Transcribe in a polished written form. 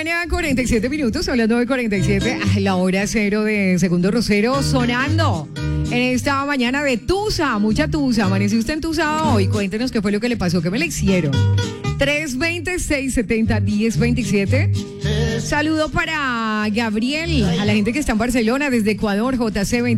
mañana, 47 minutos, son las 9:47, la hora cero de Segundo Rosero sonando en esta mañana de Tusa, mucha Tusa. ¿Amaneció usted en Tusa hoy? Cuéntenos qué fue lo que le pasó, qué me le hicieron. 320-670-1027. Saludo para Gabriel, a la gente que está en Barcelona, desde Ecuador, JC